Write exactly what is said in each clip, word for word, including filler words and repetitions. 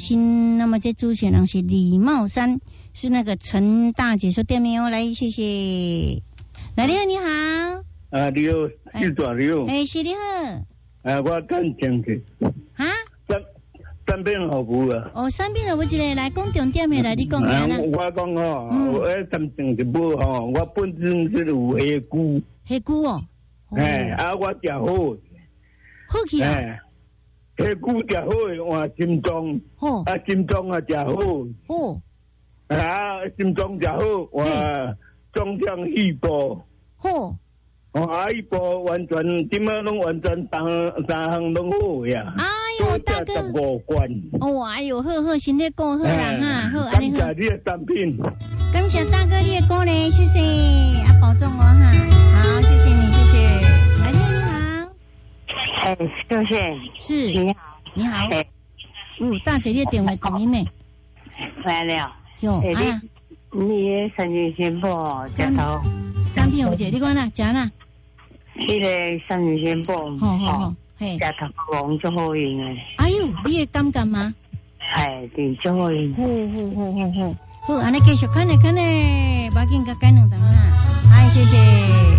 心。那么这主持人是李茂山，是那个陈大姐说店面哦，来谢谢。来，你好，你好。 啊，你好，是大你好。 哎，是你好。 啊，我干正去。 啊？ 三三边服务啊。 哦，三边服务一个来讲重点的来，你讲下啦。 我讲吼，我迄三正一部吼，我本身是有虾菇。 虾菇哦。 哎，啊，我食好。 好去啊。 虾菇食好，换心脏。 哦。 啊，心脏啊食好。 哦。 啊，心脏食好，换中将细胞。 好。 啊，一波完全点啊，拢完全三三项拢好呀。 哎呦，大哥。 十五罐。 哦，哎呦，好好，身体顾好啦哈，好， 安尼好。感谢你的产品。 感谢大哥你的鼓励，谢谢，啊，保重哦哈。好，谢谢你，谢谢。来，你好。 哎，谢谢。 是。 你好。 你好。哎。嗯，大姐你的电话录音没？ 来了。 有啊。 你三元鲜宝食头。 三片有一个，你讲啦，食啦。 迄个三元鲜宝， 好好好，嘿， 食头王足好用诶。 哎呦，你会感觉吗？ 哎，对，足好用。 好好好好好，好，安尼继续看咧看咧，把紧甲改两顿哈。哎，谢谢。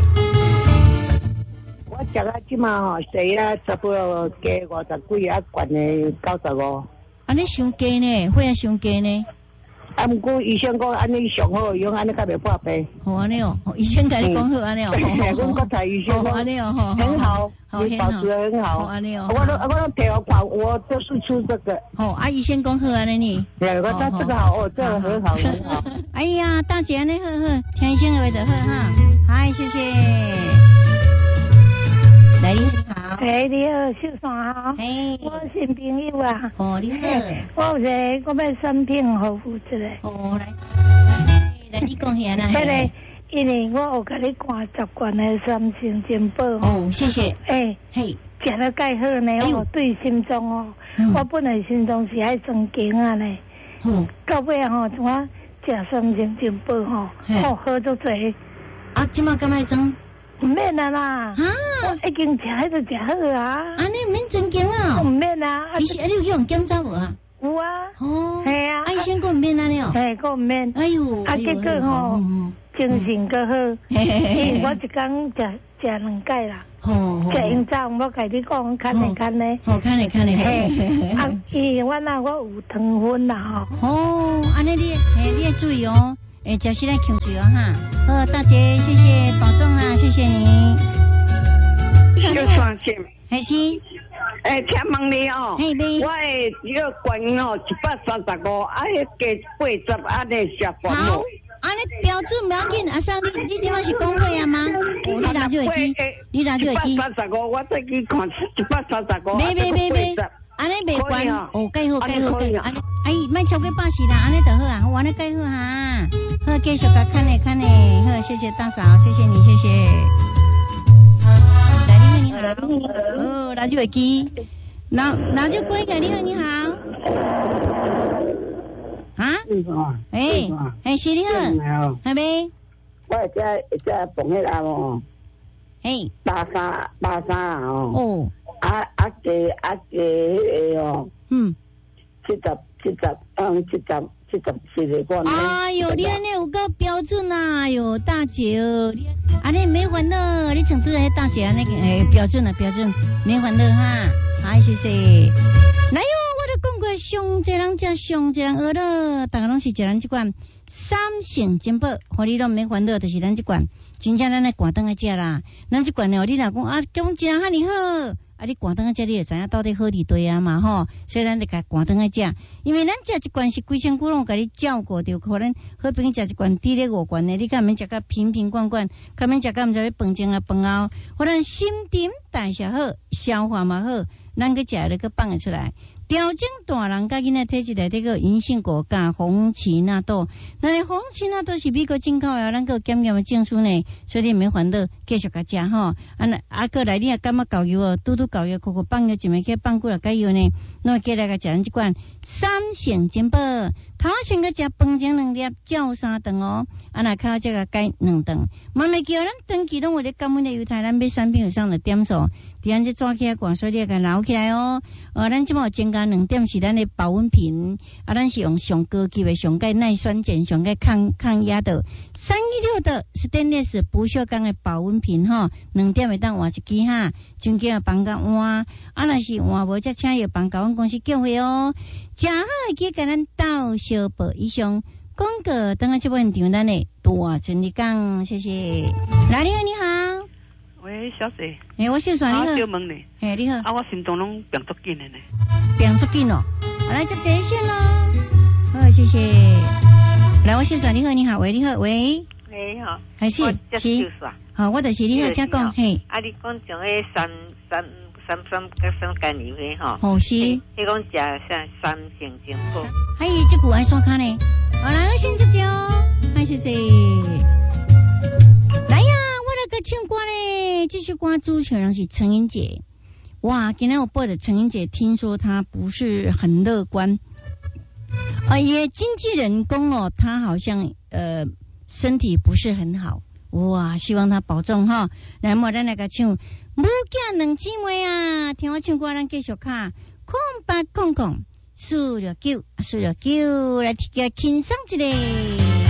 我食啊，即马吼，细啊，差不多加五十几啊，悬诶九十五。 安尼伤低呢，血压伤低呢。 啊，毋过医生讲安尼上好用，安尼较袂破病。 好安尼哦，医生甲你讲好安尼哦。 阮国台医生讲安尼哦， 很好， 你保持得很好。 安尼哦。 我都我都调管，我就是出这个。 哦，啊，医生讲好安尼呢。 对，我说这个好哦，这个很好很好。 哎呀，大姐安尼好好，听医生的话就好哈。嗨，谢谢。来，你好。 哎，你好，秀山好。 哎， 我新朋友啊。 哦，你好。 我有一个，我要产品服务一个。 哦，来，来，你讲下啦。 迄个，因为我有甲你看十罐的三星珍宝。 哦，谢谢。 哎， 嘿， 食了介好呢哦，对心脏哦，我本来心脏是爱装经啊呢。嗯。到尾啊吼，我食三星珍宝吼，哦，好足济。 啊，即马敢爱装？ 唔免啊啦， 啊， 我已经食迄个食好啊。 啊，你唔免真经啊？ 唔免啊。 伊是啊，你有去用检查无啊？ 有啊。 哦。 系啊。 啊，医生讲唔免安尼哦。 嘿，讲唔免。 哎呦。 啊，结果吼，精神较好。嘿嘿嘿。我一工食食两摆啦。哦。食用早，我甲你讲，看咧看咧。 哦，看咧看咧。嘿。 啊，伊我那我有糖分啦吼。哦，安尼你，嘿，你要注意哦。诶，食起来控制哦哈。好，大姐，谢谢，保重啊，谢谢你。 就算是。 还是。 诶，请问你哦， 嘿你。 我诶这个罐哦，一百三十五，啊，迄加八十，安尼食罐哦。 好，安尼标准不要紧，阿生，你你即摆是讲会啊吗？哦，你拿就会记，你拿就会记。 一百三十五，我再去看一百三十五。 没没没没。安尼袂关哦，介好介好介好，安尼哎，莫超过八十啦，安尼就好啊，我安尼介好哈，好继续甲看咧看咧，好，谢谢大嫂，谢谢你，谢谢。来，你好，你好，哦，拿就会记，拿拿就关个，你好，你好。啊？哎，哎，是你好，系咪？ 我这这放迄个哦， 嘿， 八三八三哦。 哦。 啊啊加啊加迄个哦， 嗯， 七十七十嗯七十七十四个罐。 哎呦，你安尼有够标准啊！哎呦，大姐哦，你安尼没烦恼，你像这个大姐安尼诶标准啊标准，没烦恼哈。好，谢谢。来哟，我都讲过，上济人食上济人学了，大家拢是食咱这款三性珍宝，互你拢没烦恼，就是咱这款，真正咱来挂灯来食啦。咱这款呢，你若讲啊，讲真遐尼好。啊！你挂灯啊，食你会知影到底好伫对啊嘛吼，所以咱得甲挂灯啊食，因为咱食一罐是规身躯拢甲你照顾着，可能好比食一罐低咧五罐的，你敢免食甲瓶瓶罐罐，敢免食甲毋知咧饭前啊饭后，可能心情代谢好，消化嘛好，咱个食了个放得出来。调整大人甲囡仔体质内底个银杏果加红荠纳豆，那红荠纳豆是美国进口的，咱个检验的证书呢，所以你免烦恼，继续甲食吼。啊那啊个来你也感觉够油哦，拄拄够油，可可放油一枚去放几落解油呢，那过来甲食咱即款三性珍宝，头先个食饭前两粒，照三顿哦，啊那靠这个解两顿，慢慢叫咱长期拢有咧感恩的犹太咱买产品有上的点数，伫咱这抓起来管，所以你个老起来哦。呃，咱即马增加两点是咱的保温瓶，啊，咱是用上高级的、上盖耐酸碱、上盖抗抗压的三一六的 stainless 不锈钢的保温瓶哈，两点会当换一支哈，中间有放甲换，啊，若是换无则请药房甲阮公司叫回哦。食好记甲咱到小报以上广告，等下这部现场咱的大全力讲，谢谢。来，你好，你好。 喂，小姐。 诶，我姓孙，你好。 我小问你。 诶，你好。 啊，我心动拢变足紧的呢。 变足紧哦，来接电线咯。好，谢谢。来，我姓孙，你好，你好，喂，你好，喂。 喂，好。 还是是。好，我就是你好，请讲，嘿。 啊，你讲从迄三三三三甲三干油的吼。 好是。 你讲食啥三性精补。 还有这股爱刷卡呢。好，来，我先出去哦。嗨，谢谢。来呀，我那个唱歌嘞，这首歌主持人是陈英姐。哇，今天我播的陈英姐，听说她不是很乐观，啊，也经纪人公哦，她好像呃身体不是很好，哇，希望她保重哈。来，我咱来个唱，母囝两姊妹啊，听我唱歌，咱继续卡，空八空空，数了九，数了九，来听个轻松一个。